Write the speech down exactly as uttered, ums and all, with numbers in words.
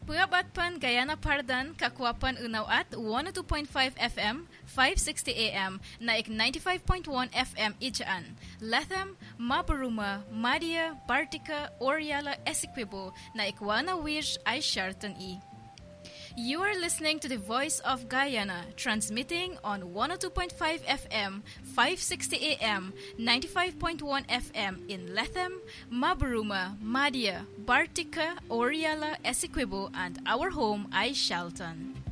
Pengabat pan Gayana Pardan, Kakwapan Unaw at one oh two point five F M, five sixty A M, naik ninety-five point one F M Ijaan. Latham, Mabaruma, Madia, Bartica, Oriala, Essequibo, naik Wana Wish ay Shartan E. You are listening to the Voice of Guyana, transmitting on one oh two point five F M, five sixty A M, ninety-five point one F M in Latham, Mabaruma, Madia, Bartica, Oriala, Essequibo, and our home, ay Shalton.